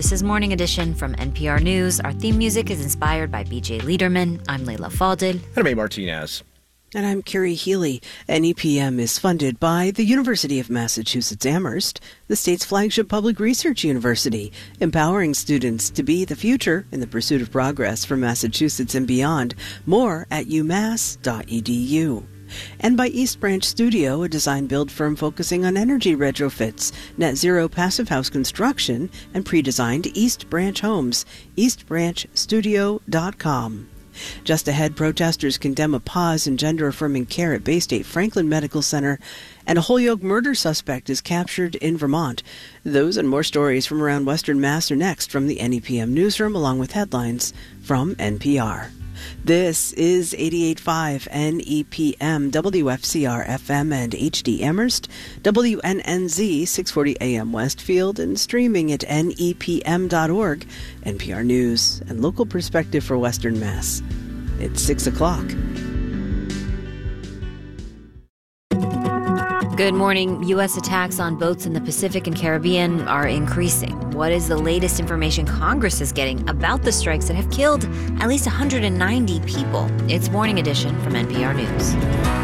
This is Morning Edition from NPR News. Our theme music is inspired by BJ Liederman. I'm Leila Fadel. And I'm A. Martinez. And I'm Carrie Healy. NEPM is funded by the University of Massachusetts Amherst, the state's flagship public research university, empowering students to be the future in the pursuit of progress for Massachusetts and beyond. More at umass.edu. And by East Branch Studio, a design-build firm focusing on energy retrofits, net zero passive house construction, and pre-designed East Branch homes. eastbranchstudio.com. Just ahead, protesters condemn a pause in gender-affirming care at Bay State Franklin Medical Center, and a Holyoke murder suspect is captured in Vermont. Those and more stories from around Western Mass are next from the NEPM newsroom, along with headlines from NPR. This is 88.5 NEPM, WFCR-FM and HD Amherst, WNNZ 640 AM Westfield, and streaming at nepm.org, NPR News and local perspective for Western Mass. It's 6 o'clock. Good morning. U.S. attacks on boats in the Pacific and Caribbean are increasing. What is the latest information Congress is getting about the strikes that have killed at least 190 people? It's Morning Edition from NPR News.